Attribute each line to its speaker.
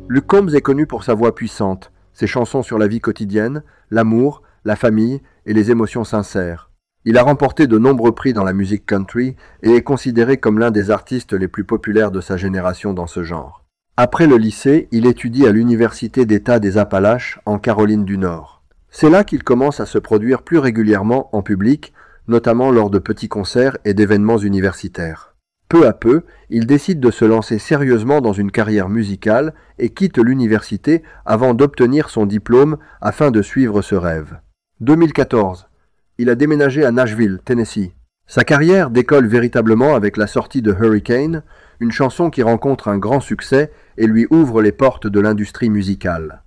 Speaker 1: Luke Combs est connu pour sa voix puissante, ses chansons sur la vie quotidienne, l'amour, la famille et les émotions sincères. Il a remporté de nombreux prix dans la musique country et est considéré comme l'un des artistes les plus populaires de sa génération dans ce genre. Après le lycée, il étudie à l'Université d'État des Appalaches en Caroline du Nord. C'est là qu'il commence à se produire plus régulièrement en public, notamment lors de petits concerts et d'événements universitaires. Peu à peu, il décide de se lancer sérieusement dans une carrière musicale et quitte l'université avant d'obtenir son diplôme afin de suivre ce rêve. 2014. Il a déménagé à Nashville, Tennessee. Sa carrière décolle véritablement avec la sortie de Hurricane, une chanson qui rencontre un grand succès et lui ouvre les portes de l'industrie musicale.